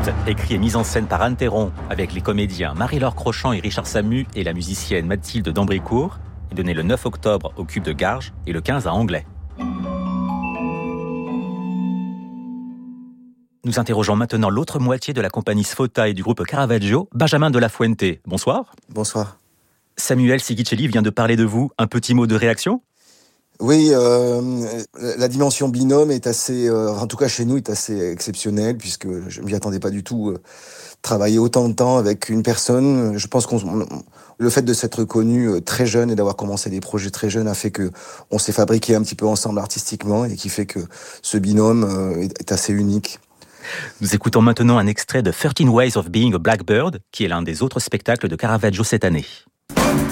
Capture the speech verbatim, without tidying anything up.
Ghost, écrit et mis en scène par Anne Théron, avec les comédiens Marie-Laure Crochant et Richard Samu et la musicienne Mathilde Dambricourt, est donné le neuf octobre au Cube de Garges et le quinze à Anglet. Nous interrogeons maintenant l'autre moitié de la compagnie Sfota et du groupe Caravaggio, Benjamin de la Fuente. Bonsoir. Bonsoir. Samuel Sigicelli vient de parler de vous. Un petit mot de réaction ? Oui, euh, la dimension binôme est assez, euh, en tout cas chez nous, est assez exceptionnelle, puisque je ne m'y attendais pas du tout. Euh, travailler autant de temps avec une personne, je pense qu'on, le fait de s'être connu très jeune et d'avoir commencé des projets très jeunes a fait que on s'est fabriqué un petit peu ensemble artistiquement et qui fait que ce binôme euh, est, est assez unique. Nous écoutons maintenant un extrait de thirteen Ways of Being a Blackbird, qui est l'un des autres spectacles de Caravaggio cette année.